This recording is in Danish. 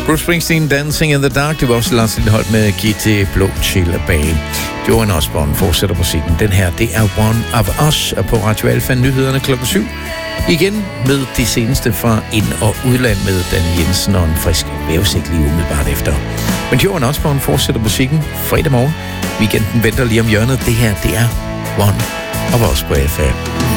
Bruce Springsteen, Dancing in the Dark. Det var også Lars Lilholt med Gitte Blå Chillabane. Joan Osborne fortsætter musikken. Den her, det er One of Us på Radio Alfa. Nyhederne klokken 7. Igen med det seneste fra ind- og udland med Dan Jensen og en frisk vævesigt lige umiddelbart efter. Men Joan Osborne fortsætter musikken fredag morgen. Weekenden venter lige om hjørnet. Det her, det er One of Us på FM.